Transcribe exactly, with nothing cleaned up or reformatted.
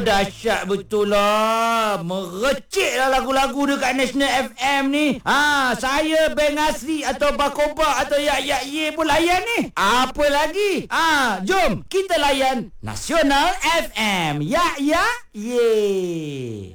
dahsyat betul lah. Merecik lah lagu-lagu dekat National F M ni. Ha, saya Beng Asri atau Bakoba atau Yak Yak Ye pun layan ni. Apa lagi? Ha, jom kita layan Nasional F M. Yak Yak Ye.